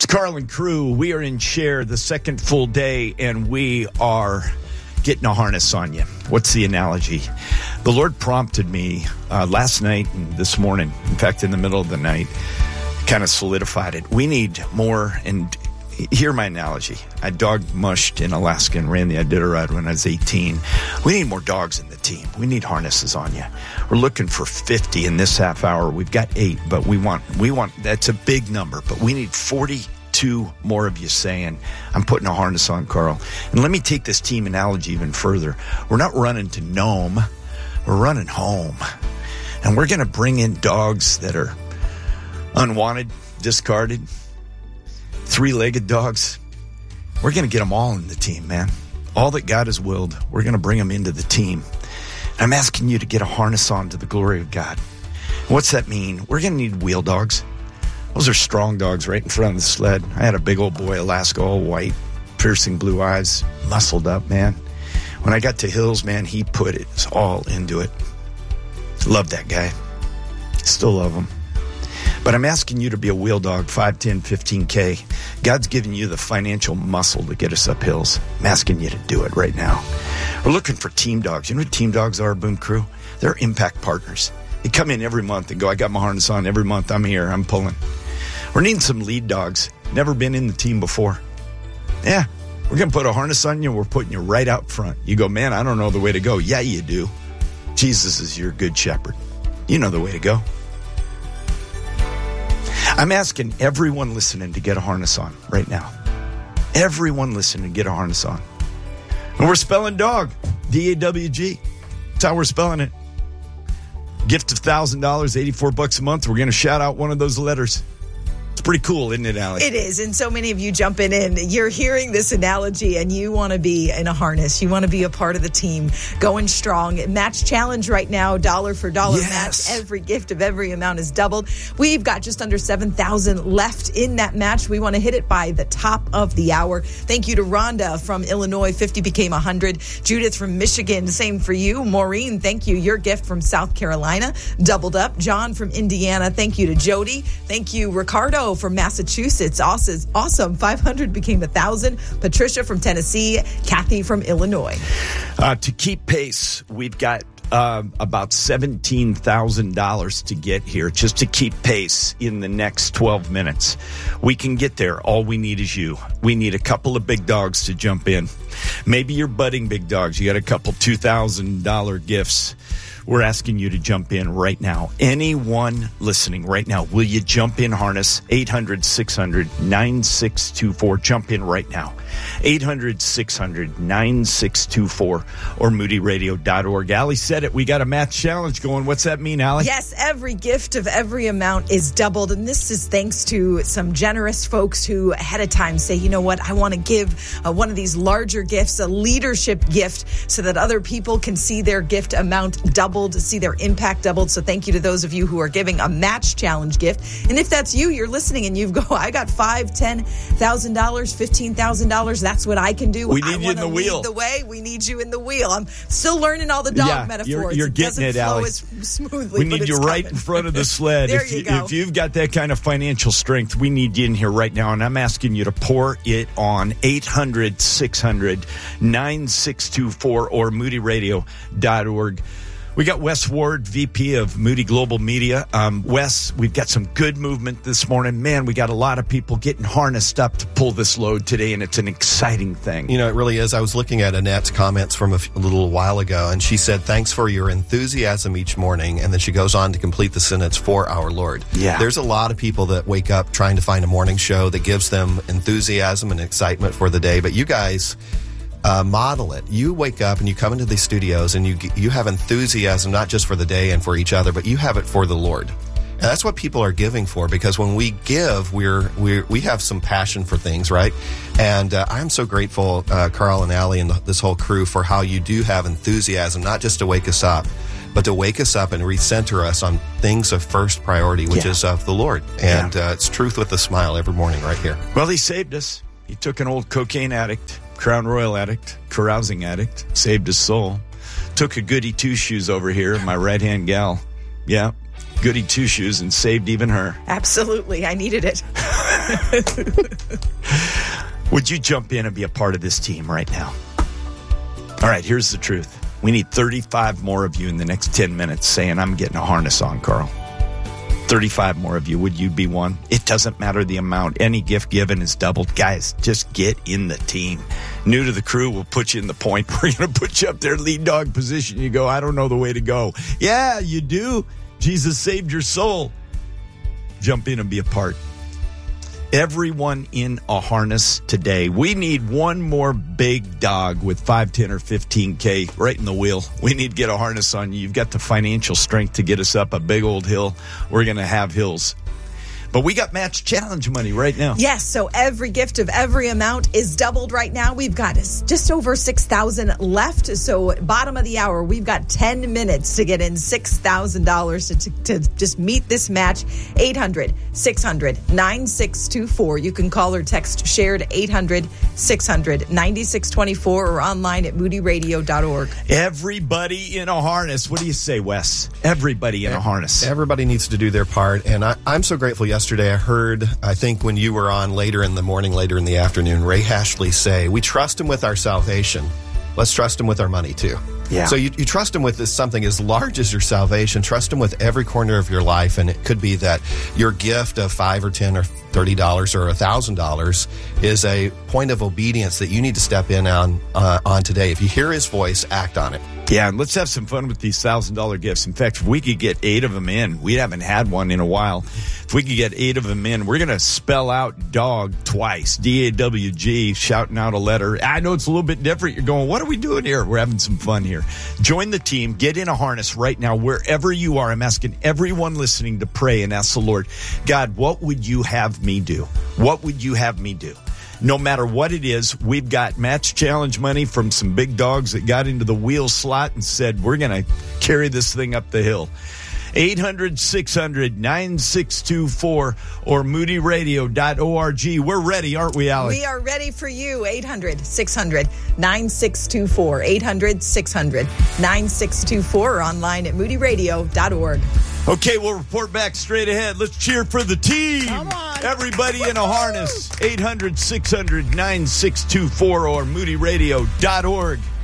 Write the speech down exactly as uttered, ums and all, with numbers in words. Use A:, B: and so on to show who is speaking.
A: Carl and crew. We are in Share the second full day, and we are getting a harness on you. What's the analogy? The Lord prompted me uh, last night and this morning, in fact, in the middle of the night, kind of solidified it. We need more, and hear my analogy. I dog mushed in Alaska and ran the Iditarod when I was eighteen. We need more dogs in the team. We need harnesses on you. We're looking for fifty in this half hour. We've got eight, but we want, we want, that's a big number, but we need forty-two more of you saying, I'm putting a harness on, Carl. And let me take this team analogy even further. We're not running to Nome. We're running home. And we're going to bring in dogs that are unwanted, discarded, three-legged dogs. We're going to get them all in the team, man. All that God has willed, we're going to bring them into the team. And I'm asking you to get a harness on to the glory of God. And what's that mean? We're going to need wheel dogs. Those are strong dogs right in front of the sled. I had a big old boy, Alaska, all white, piercing blue eyes, muscled up, man. When I got to Hills, man, he put it all into it. Love that guy. Still love him. But I'm asking you to be a wheel dog, five, ten, fifteen K. God's given you the financial muscle to get us up hills. I'm asking you to do it right now. We're looking for team dogs. You know what team dogs are, Boom Crew? They're impact partners. They come in every month and go, I got my harness on. Every month I'm here. I'm pulling. We're needing some lead dogs. Never been in the team before. Yeah, we're going to put a harness on you. We're putting you right out front. You go, man, I don't know the way to go. Yeah, you do. Jesus is your good shepherd. You know the way to go. I'm asking everyone listening to get a harness on right now. Everyone listening to get a harness on. And we're spelling dog, D A W G. That's how we're spelling it. Gift of one thousand dollars, eighty-four bucks a month. We're going to shout out one of those letters. It's pretty cool, isn't it, Allie?
B: It is, and so many of you jumping in. You're hearing this analogy, and you want to be in a harness. You want to be a part of the team, going strong. Match challenge right now, dollar for dollar
A: yes.
B: match. Every gift of every amount is doubled. We've got just under seven thousand left in that match. We want to hit it by the top of the hour. Thank you to Rhonda from Illinois. fifty became one hundred. Judith from Michigan, same for you. Maureen, thank you. Your gift from South Carolina doubled up. John from Indiana, thank you to Jody. Thank you, Ricardo from Massachusetts. Awesome. awesome. five hundred became one thousand. Patricia from Tennessee. Kathy from Illinois.
A: Uh, to keep pace, we've got uh, about seventeen thousand dollars to get here just to keep pace in the next twelve minutes. We can get there. All we need is you. We need a couple of big dogs to jump in. Maybe you're budding big dogs. You got a couple two thousand dollars gifts. We're asking you to jump in right now. Anyone listening right now, will you jump in harness? eight hundred, six hundred, nine six two four. Jump in right now. eight hundred, six hundred, nine six two four or moody radio dot org. Allie said it. We got a match challenge going. What's that mean, Allie?
B: Yes, every gift of every amount is doubled. And this is thanks to some generous folks who ahead of time say, you know what, I want to give uh, one of these larger gifts, a leadership gift, so that other people can see their gift amount doubled, see their impact doubled. So thank you to those of you who are giving a match challenge gift. And if that's you, you're listening and you go, I got five, ten thousand dollars, fifteen thousand dollars. That's what I can do.
A: We need
B: I
A: you in the wheel.
B: The way we need you in the wheel. I'm still learning all the dog
A: yeah,
B: metaphors.
A: You're, you're
B: it
A: getting it,
B: flow
A: Allie.
B: As smoothly.
A: We need you right
B: coming.
A: in front of the sled.
B: there
A: if
B: you,
A: you
B: go.
A: If you've got that kind of financial strength, we need you in here right now. And I'm asking you to pour it on eight hundred, six hundred, nine six two four or moody radio dot org. We got Wes Ward, V P of Moody Global Media. Um, Wes, we've got some good movement this morning. Man, we got a lot of people getting harnessed up to pull this load today, and it's an exciting thing.
C: You know, it really is. I was looking at Annette's comments from a, f- a little while ago, and she said, thanks for your enthusiasm each morning. And then she goes on to complete the sentence, for our Lord.
A: Yeah.
C: There's a lot of people that wake up trying to find a morning show that gives them enthusiasm and excitement for the day. But you guys... Uh, model it. You wake up and you come into these studios and you you have enthusiasm not just for the day and for each other, but you have it for the Lord. And that's what people are giving for, because when we give, we're we're we have some passion for things, right? And uh, I'm so grateful, uh, Carl and Allie and the, this whole crew, for how you do have enthusiasm, not just to wake us up, but to wake us up and recenter us on things of first priority, which
A: yeah.
C: is of the Lord. And
A: yeah.
C: uh, it's truth with a smile every morning right here.
A: Well, he saved us. He took an old cocaine addict, Crown Royal addict, carousing addict, saved his soul. Took a goody two-shoes over here, my right-hand gal. Yeah, goody two-shoes, and saved even her.
B: Absolutely. I needed it.
A: Would you jump in and be a part of this team right now? All right, here's the truth. We need thirty-five more of you in the next ten minutes saying, I'm getting a harness on, Carl. thirty-five more of you. Would you be one? It doesn't matter the amount. Any gift given is doubled. Guys, just get in the team. New to the crew, we'll put you in the point. We're going to put you up there, lead dog position. You go, I don't know the way to go. Yeah, you do. Jesus saved your soul. Jump in and be a part. Everyone in a harness today. We need one more big dog with five, ten, or fifteen K right in the wheel. We need to get a harness on you. You've got the financial strength to get us up a big old hill. We're going to have hills. But we got match challenge money right now.
B: Yes, so every gift of every amount is doubled right now. We've got just over six thousand left. So bottom of the hour, we've got ten minutes to get in six thousand dollars to, to, to just meet this match. eight hundred, six hundred, nine six two four. You can call or text shared eight hundred, six hundred, nine six two four or online at moody radio dot org.
A: Everybody in a harness. What do you say, Wes? Everybody in a harness.
C: Everybody needs to do their part. And I, I'm so grateful. Yesterday I heard, I think when you were on later in the morning, later in the afternoon, Ray Hashley say, we trust him with our salvation. Let's trust him with our money too.
A: Yeah.
C: So you, you trust him with this, something as large as your salvation. Trust him with every corner of your life. And it could be that your gift of five or ten or thirty dollars or one thousand dollars is a point of obedience that you need to step in on, uh, on today. If you hear his voice, act on it.
A: Yeah, and let's have some fun with these one thousand dollars gifts. In fact, if we could get eight of them in, we haven't had one in a while. If we could get eight of them in, we're going to spell out dog twice, D A W G, shouting out a letter. I know it's a little bit different. You're going, what are we doing here? We're having some fun here. Join the team. Get in a harness right now, wherever you are. I'm asking everyone listening to pray and ask the Lord, God, what would you have me do? What would you have me do? No matter what it is, we've got match challenge money from some big dogs that got into the wheel slot and said, we're going to carry this thing up the hill. eight hundred, six hundred, nine six two four or moody radio dot org. We're ready, aren't we, Alec?
B: We are ready for you. eight hundred, six hundred, nine six two four. eight hundred, six hundred, nine six two four or online at moody radio dot org.
A: Okay, we'll report back straight ahead. Let's cheer for the team.
B: Come on.
A: Everybody in a harness. eight hundred, six hundred, nine six two four or moody radio dot org.